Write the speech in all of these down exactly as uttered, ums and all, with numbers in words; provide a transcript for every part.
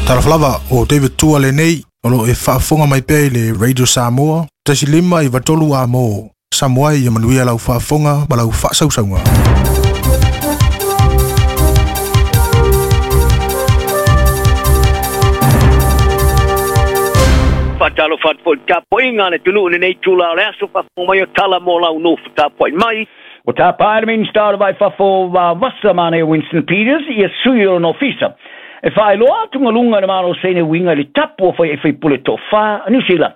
Taraflava o David Tua le nei, o lo e whaafonga mai pe le Radio Samoa, tasi lima i watolu a mo, Samoa i manuia lau whaafonga, ma lau whaasausaunga. Fatalo fat po tapo inga ne tunu ne nei tula le aso fa mo mai tala mo lau no tapo mai o tapa admin star vai fa fo vassa mane Winston Peters e suyo no fisa e fai lo atunga lunga na mano sene winga le tapo fa e fai pule to fa New Zealand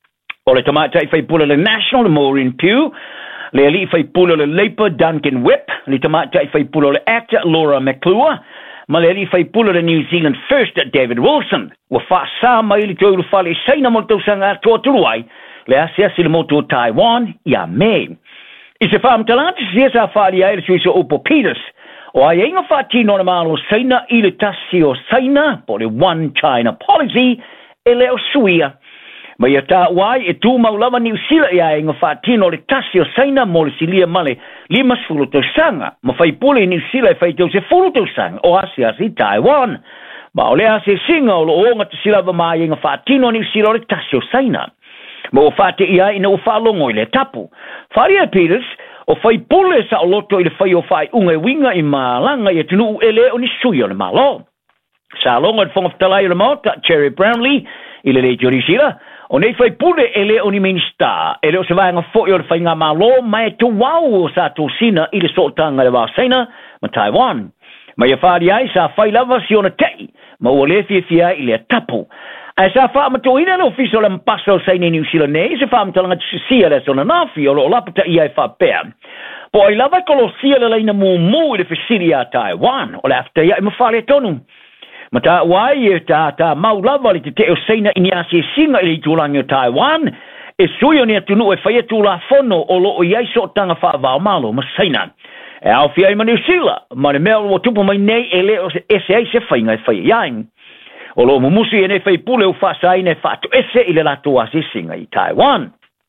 o le tamata e fai pule le National Maureen Pugh le ali fai pule le Labour Duncan Whip le tamata e fai pule le actor Laura McClure ma le ali fai pule le New Zealand First David Wilson wa fa sa mai le tolu fa le saina mo to sanga to tuai le asia si le moto Taiwan ya me is a fam talante si sa fa li ai su so Opo Peters o ai inga fa tino na malo saina i le tasio saina po le one China policy e le suia ma ia ta wai e tu maulava New Zealand ia inga fa tino le tasio saina mo le silia male lima sfulu to sanga ma fai pule New Zealand fai to se fulu to sanga o asia si Taiwan ma o lea se singa o lo onga te silava mai inga whaatino ni sila o le tasio saina. Ma o whaate ia ina o whaalongo i le tapu. Wharia Peters, o whai pule sa o loto i le whai o whai unga i winga i malanga i atunu u ele o ni sui o le malo. Sa longa i whangaftalai o le mauta, Cherry Brownlee, i le le jori sila, o nei whai pule ele o ni minister, ele o se vai nga fo i o le whai ngā malo, mai tu wau o sa tō sina i le sotanga le wā saina, ma Taiwan. Ma ia whaari ai sa whai lava si ona tei, ma ua le fia fia i le tapu. Ai sa wha matoina no fiso le mpaso sa ine New Zealand nei, se wha mtalanga tisia le sona nafi o lo lapata i ai wha pēr. Po ai lava kolo sia le leina mu mu i le fisiri a Taiwan, o le afta ia i mawhale tonu. Ma ta wai e ta ta mau lava li te te o seina i ni ase singa i le tulangi o Taiwan, e sui o ni atunu e whaia tula fono o lo o iai so tanga wha vau malo, ma seina. E au fia i ma New Zealand, ma ne mea o tupu mai nei e le o se ese ai se whainga e whai iaing. O lo mumusi e ne whai pule o whasai ne whatu ese i le lato ase singa i Taiwan.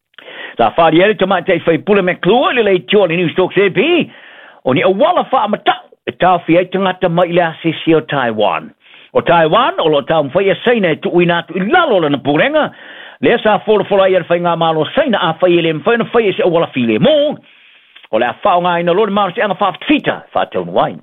La whaari ere tamate i whai pule me klua le lei tio le News Talks A P, o ni awala wha amatau e tau fia i tangata mai le ase si o Taiwan. O Taiwan, o lo tau mwhai a saina e tu uinatu i lalo le na purenga, le sa fora fora i ar whai ngā malo saina a whai ele mwhai na whai e se awala file mo, o le a whao ngā ina lori maru se anga whaaftfita, whātau na wain.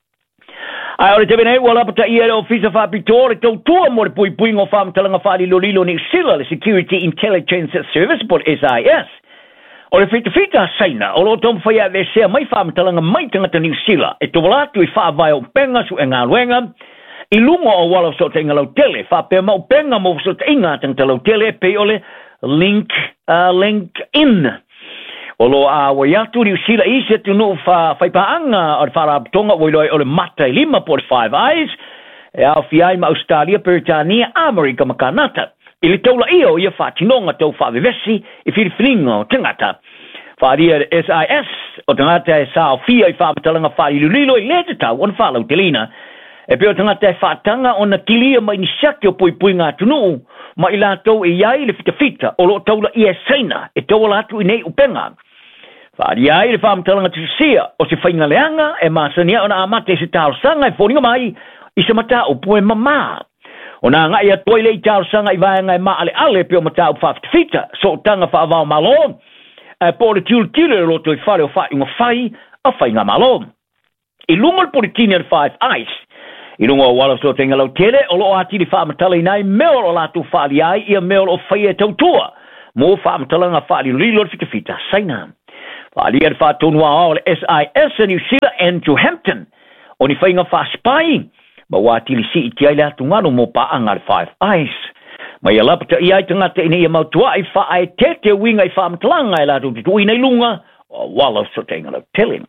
Ai ore te bine, wala pata i ere ofisa whaapitor, e tau tua mo le pui pui ngō whaamtalanga whaari lolilo ni sila le Security Intelligence Service, por S I S. O le fita fita saina, o lo tom whaia ve sea mai whaamtalanga mai tangata ni sila, e to walatu i whaavai o penga su e ngā luenga, i lungo o wala so te inga lau tele, whaapea mau penga mo so te inga tangata lau tele, pe ole link, uh, link in. O lo a wa yatu ni sila ise tu no fa fa paanga o fara tonga wo lo o le mata lima por five eyes e a fiai ma Australia Britania America makanata ili tola io ia fa tinonga to fa vesi e fil flingo tangata fa dia S I S o tangata e sa fia i fa talanga fa lilo i lete ta on fa lo telina e pe o tangata e fa tanga ona kilia mai ni shakio pui pui nga tunu ma ila to e yai le fita fita o lo tola i e saina e tola atu i nei upenga. Whaari ai le whaamtalanga tu sia o se whainga leanga e maasania o na amate se tau sanga e whoringa mai i se mata o pue mama. O na ngai a toile i tau sanga i vaenga e maale ale pe o mata o whaaftfita so tanga whaavao malo e po le tiul tile roto i whare o whainga whai a whainga malo. I lunga le politini al five eyes i lunga o wala so tenga lau tere o lo ati li whaamatala i nai meo o latu whaali ai i a meo o whai e tautua mo whaamatalanga whaali lilo fita fita saina. Whaali ar whātonua o le S I S New Zealand Andrew Hampton o ni whainga whaaspai ma wātili si i tiai le atu ngano mo paanga le Five Eyes. Ma ia lapata i ai tangata ina ia mautua i wha ai tete winga i whaamtalanga i latu tutu ina i lunga o wala so tenga lau telling.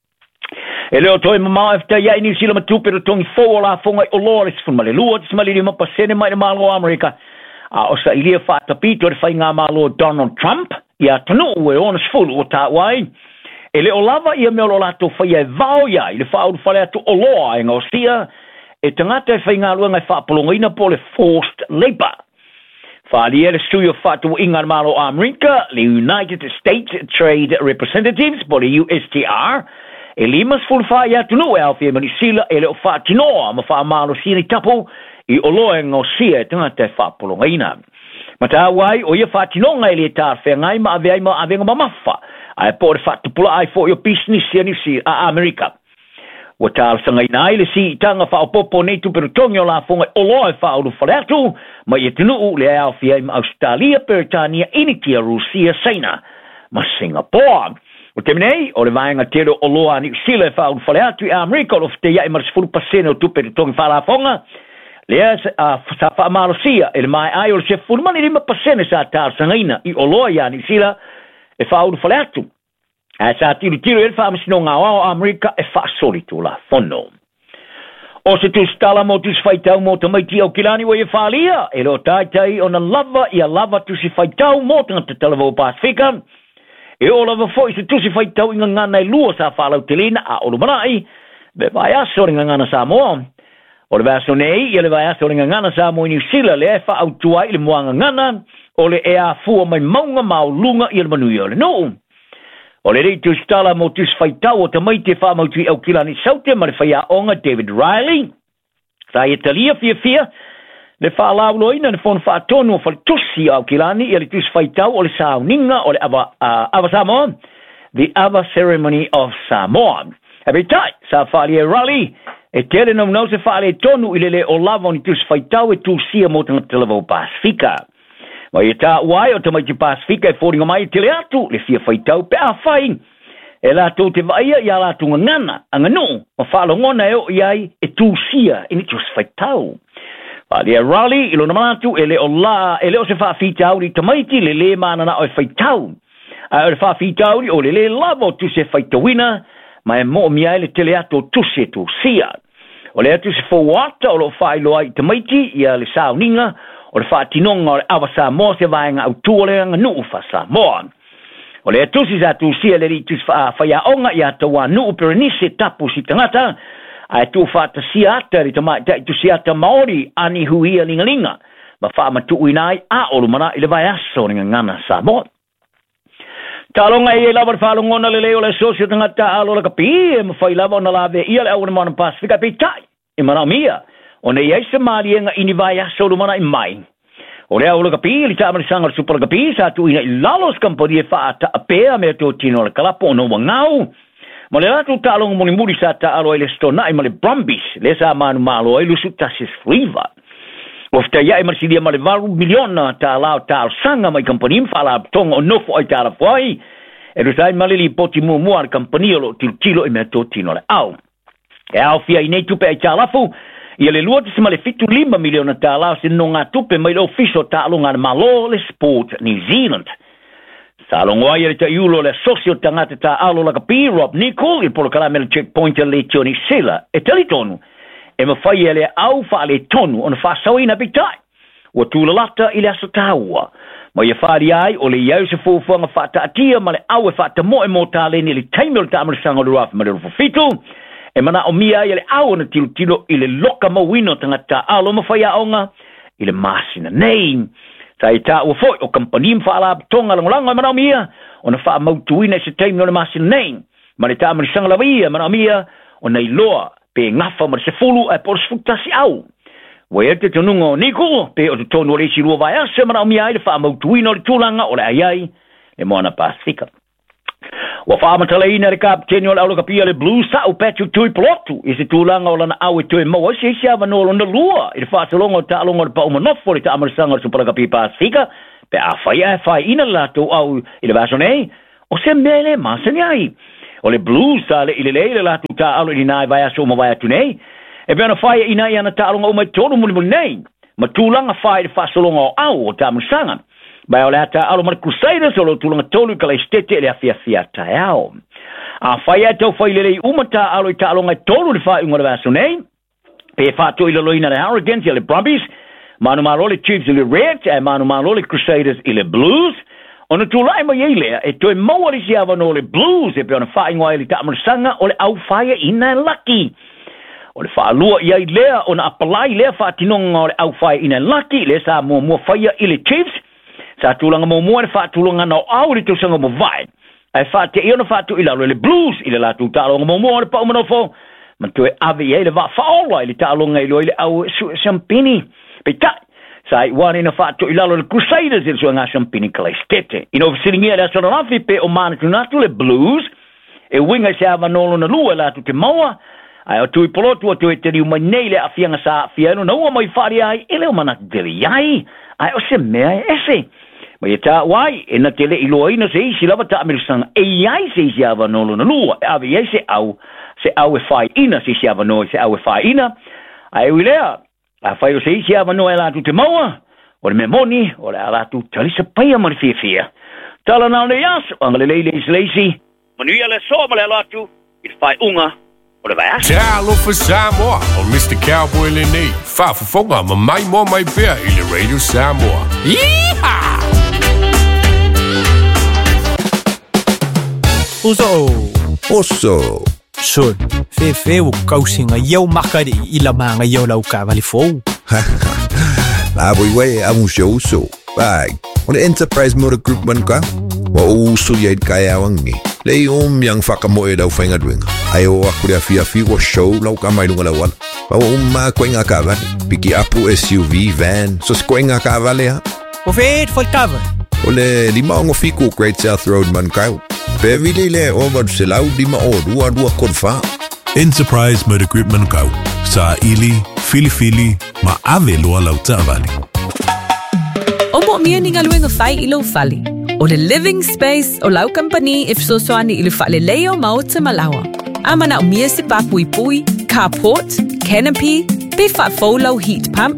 E leo toi mamau e whtai ai New Zealand matupero tongi fōa la whongai o Loris fun male lua tis mali rima pasene mai na malo Amerika a o sa ilia whaatapito le whainga malo Donald Trump ia tanu e ona sfulu o ta wai e le o lava ia me o lato whaia e vau ia i le whaau whale atu o loa e ngausia e tangata e whainga luenga e whaapolonga ina po le forced labor. Whaali e le stuio whaatu inga malo Amerika le United States Trade Representatives po le U S T R e lima sfulu whaia tanu e au fia manisila e le o whaatinoa ma wha malo sini tapu i oloa ngau sia tanga te whapolonga ina. Mata wai o ia whatinonga ili e tāwhi ngai ma ave ai ma ave ngama mafa. Ai po re whatupula ai fo your business ia ni si a Amerika. Wa tāl sanga ina ili si tanga whaopopo neitu pero tongi o la fonga oloa e whaoru whareatu ma ia tunu u le au fi ai ma Australia, Britania, Inikia, Rusia, Saina ma Singapore. O te minei, o le vaenga tero oloa ni sila e whaoru whareatu i Amerika o te ia i marisfuru pasene o tupe te tongi whala fonga. Lea sa whaamalosia e le mai ai o le se furumani lima pasene sa tāl sanga ina i oloa ia ni sila e whaoru whareatu. A sa tiru tiru e le whaamisino ngā o Amerika e whaasori tū la whono. O se tu stala mo tu si whaitau mo ta maiti au kilani wa e whaalia, e lo taitai o na lava i a lava tu si whaitau mo tanga te Talavo Pasifika, e o lava fo i se tu si whaitau inga ngana i lua sa whaalau te lina a olu manai, be vai aso ringa ngana sa moa. O le vaso nei, i le vai aso ringa ngana sa moa i New Zealand, le e wha au tua i le moanga ngana, o le e a fua mai maunga mau lunga i le manui o le no. O le rei tu stala mo tu sfaitau o te maite wha mautui au kilani saute ma le whaia onga David Riley. Sa e talia fia fia, le wha laulo ina ne whon wha tonu o whalitusi au kilani i le tu sfaitau o le sauninga o le ava, uh, ava Samoa, the Ava Ceremony of Samoa. Happy tai, sa whaali e Riley, e tele nau nau se whaali e tonu i le le o lava o ni tu sfaitau e tu sia mo tanga Talavo Pasifika. Ma ia tā uai o tamaiti Pasifika e whoringa mai te le atu, le fia whaitau pe a whai. E la tō te vaia i a la tunga ngana, anga no, ma whalongona e o iai e tūsia i ni tus whaitau. Whali e rali, ilo na manatu, e le o la, e le o se whawhitau ni tamaiti, le le mana na o e whaitau. A o le whawhitau ni o le le lavo tu se whaitawina, ma e mo miai le te le atu o tuse tūsia. O le atu se whauata o lo whailoa i tamaiti, i a le sauninga, o le whaatinonga o le awa Samoa se vaenga au tuoleanga nuu wha Samoa. O le atusi sa tusia le ritus whaiaonga i ata wā nuu perenise tapu si tangata, a tu whata siata ri tamai ta tu siata Maori ani huia lingalinga, ma whaamatu uinai a olumana i le vai aso ringa ngana Samoa. Talonga e lava whalongona le leo le sosio tangata alo la kapi e ma whailava o na lave ia le awana mana Pasifika pe tai, e mana mia. O ne iai se maarienga ini vai aso lumana i mai. O rea ula kapi, li ta amari sanga supala kapi, sa tu ina i lalos kampari e wha ta apea mea tō tino le kalapo o no wangau. Ma le ratu talonga moni muri sa ta alo e le stona i ma le Brumbies, le sa manu malo e lusu tasis fliva. O fta iai marsidia ma le varu miliona ta lao ta al sanga mai kampani mwhala tonga o nofo ai ta ala fuai, e rusai malili poti mua mua al kampani o lo tilo tilo i mea tō tino le au. E au fia i nei tupe ai ta alafu, ia le lua te le fitu lima miliona tālau se no ngā tupe mai le ofiso tālonga na malo le Sport New Zealand. Tālonga ia le ta iulo le sosio tangata tā alo la kapi Rob Nicol il polo kalame le checkpoint le tioni sila e tali tonu e mawhai e le au wha le tonu o na whasawina bitai ua tūla lata i le aso tāua ma ia whaari ai o le iau se fufuanga whata atia ma le au e whata moe mo tāleni le taimio le tāmarisanga o le rafa ma le rufo fitu e mana o mia i le au na tilo tilo i le loka mawino tangata alo mawhaia onga i le masina nei. Ta i ta ua foi o kampani mwhala tonga langolanga mana o mia o na wha mautuina i se teimi o le masina nei. Ma le ta amarisanga lawa ia mana o mia o na iloa pe ngafa ma se fulu e por sfutasi au. Wa e te tonunga o Niko pe o te tonu o le isi rua vai ase mana o mia i le wha mautuina o le tūlanga o le aiai le moana Pasifika. Wa whaamatala ina re kapteni o le aula kapia le Blues sa o petu tui polotu i se tūlanga o lana au e tui maua se isi awa nolo na lua i le whaatalonga o ta'alonga o le paumanofo le ta'amarisanga o le supala kapia Pasifika pe a whai e whai ina lato au i le vaso nei o se mele masani ai o le Blues sa le i le leile lato ta'alo i nai vai aso ma vai atu nei e bena whai ina i ana ta'alonga o mai tonu muli muli nei ma tūlanga whai le whaatalonga o au o ta'amarisanga Bai o le ata alo mar Crusaders o lo tulanga tolu ka la estete le afia fia taeao. A whai e tau whai lelei umata alo i ta alonga tolu le whai unga le vaso nei. Pe whato i le loina le Hurricanes i le Brumbies. Manu malo le Chiefs i le Reds e manu malo le Crusaders i le Blues. Ona tulai mai ei lea e toi maua li si awa no le Blues e pe ona whai ngoi li ta amarisanga o le au whai ina laki. O le whaalua i ai lea ona apalai lea whaatinonga o le au whai ina laki le sa mua mua whai i le Chiefs. Sa tulanga mo mo fa tulanga no auri to sanga mo vai ai fa te iona fa tu ila le Blues ila la tu talonga mo mo pa mo fo man tu ave ele va faola ile talonga ile ile au champini pita sai one ina fa to ilalo le Crusaders il suo champini calestete ino siringia la sono afi pe o man tu natu le Blues e winga se avanolo na lua la tu te moa ai tu polotu tu te ri manele afianga sa fiano no mai fari ai ele o mana dele ai ai o se me ese ma eta wai ina tele iloina se si lava ta amerisan e ai se si avanolo na lua ave ese au se au e fai ina se si avano se au e fai ina ai wilea a fai o se si avano la tu te moa o me moni o la tu talisa paia mar fia fia tala na le yas angale le leisi manuia le so ma le latu il fai unga o le vai Ciao for Samoa o mister Cowboy Lenny fa fa fonga ma mai mo mai bea il Radio Samoa Yeehaw Oso Oso Son fe fe o kausinga yau makari ila manga yau lau ka vali fou La boy way amu show so bag on the Enterprise Motor Group man ka wa uso ya kaya wangi le um yang fakamoe dau fainga dwing ayo akuria fia fi wa show lau ka mai lunga lawan wa umma koinga ka van piki apu S U V van so koinga ka vale ha o fe for cover ole lima ngo fiku Great South Road man ka pe vile le over se lau lima o dua dua konfa Enterprise Motor Group man ka sa ili fili fili ma ave lo lau tavali o mo mia ni ngaluenga fai ilo fali o le living space o lau company if so so ani ilu fale leo maota malawa amana o mia se papui pui carport canopy be fa follow heat pump